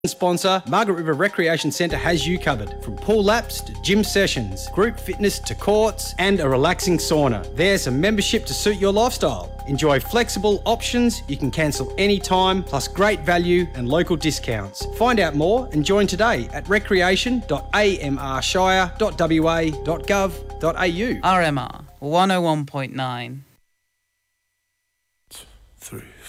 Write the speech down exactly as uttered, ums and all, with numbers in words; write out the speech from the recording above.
Sponsor, Margaret River Recreation Centre has you covered. From pool laps to gym sessions, group fitness to courts and a relaxing sauna. There's a membership to suit your lifestyle. Enjoy flexible options you can cancel anytime, plus great value and local discounts. Find out more and join today at recreation dot a m r shire dot w a dot gov dot a u. R M R one oh one point nine. Three.